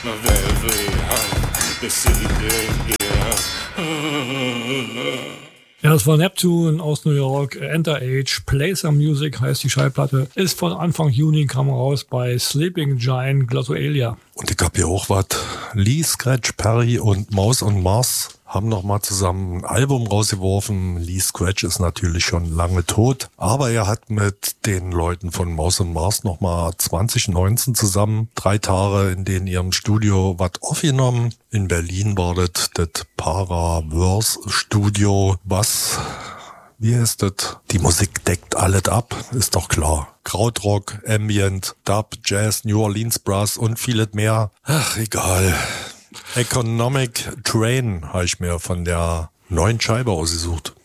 Ja, das war Neptune aus New York. Enter Age, Play Some Music heißt die Schallplatte. Ist von Anfang Juni, kam raus bei Sleeping Giant Glottoelia. Und ich hab hier auch was. Lee Scratch Perry und Mouse on Mars haben noch mal zusammen ein Album rausgeworfen. Lee Scratch ist natürlich schon lange tot, aber er hat mit den Leuten von Mouse on Mars noch mal 2019 zusammen 3 Tage in denen ihrem Studio was aufgenommen. In Berlin war das Paraverse Studio, wie heißt das? Die Musik deckt alles ab, ist doch klar. Krautrock, Ambient, Dub, Jazz, New Orleans Brass und vieles mehr. Ach, egal. Economic Train habe ich mir von der neuen Scheibe ausgesucht.